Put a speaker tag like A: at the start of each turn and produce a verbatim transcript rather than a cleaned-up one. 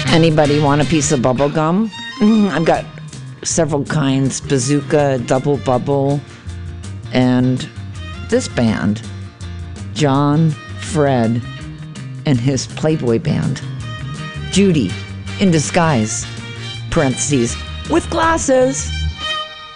A: Anybody want a piece of bubble gum? Mm, I've got several kinds, Bazooka, Double Bubble, and this band, John Fred and his Playboy band, Judy in disguise, parentheses, with glasses.